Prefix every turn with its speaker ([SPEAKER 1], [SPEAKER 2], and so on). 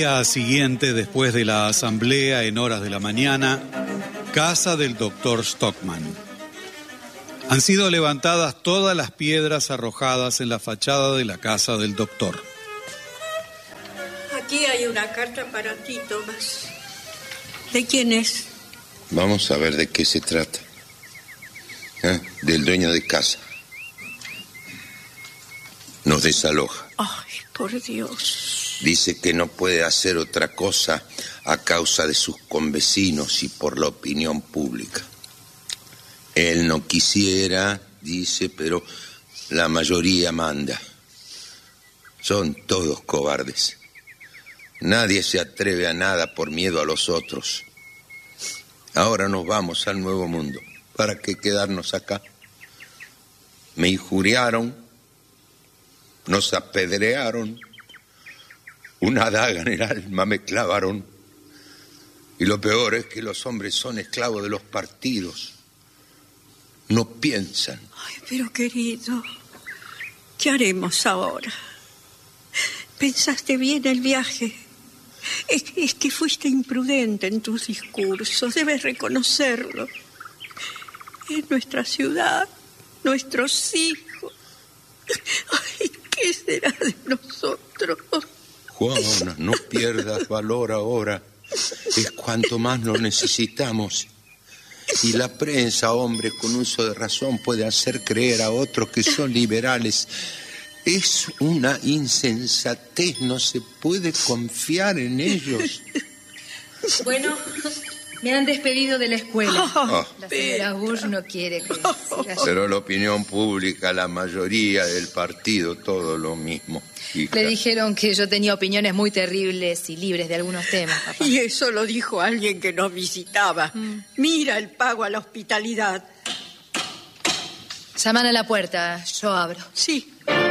[SPEAKER 1] Día siguiente, después de la asamblea en horas de la mañana, casa del doctor Stockman. Han sido levantadas todas las piedras arrojadas en la fachada de la casa del doctor.
[SPEAKER 2] Aquí hay una carta para ti, Thomas. ¿De quién es?
[SPEAKER 3] Vamos a ver de qué se trata. Del dueño de casa. Nos desaloja.
[SPEAKER 2] Ay, por Dios.
[SPEAKER 3] Dice que no puede hacer otra cosa a causa de sus convecinos y por la opinión pública. Él no quisiera, dice, pero la mayoría manda. Son todos cobardes. Nadie se atreve a nada por miedo a los otros. Ahora nos vamos al nuevo mundo. ¿Para qué quedarnos acá? Me injuriaron, nos apedrearon, una daga en el alma me clavaron. Y lo peor es que los hombres son esclavos de los partidos. No piensan.
[SPEAKER 2] Ay, pero querido, ¿qué haremos ahora? ¿Pensaste bien el viaje? Es que fuiste imprudente en tus discursos, debes reconocerlo. Es nuestra ciudad, nuestros hijos. Ay, ¿qué será de nosotros?
[SPEAKER 3] Juana, no pierdas valor ahora. Es cuanto más lo necesitamos. Y la prensa, hombre, con uso de razón, puede hacer creer a otros que son liberales. Es una insensatez, no se puede confiar en ellos.
[SPEAKER 4] Bueno, me han despedido de la escuela. La señora Bush no quiere que siga.
[SPEAKER 3] Pero la opinión pública, la mayoría del partido, todo lo mismo. Hija.
[SPEAKER 4] Le dijeron que yo tenía opiniones muy terribles y libres de algunos temas, papá.
[SPEAKER 2] Y eso lo dijo alguien que nos visitaba. Mira el pago a la hospitalidad.
[SPEAKER 4] Llaman a la puerta, yo abro.
[SPEAKER 2] Sí.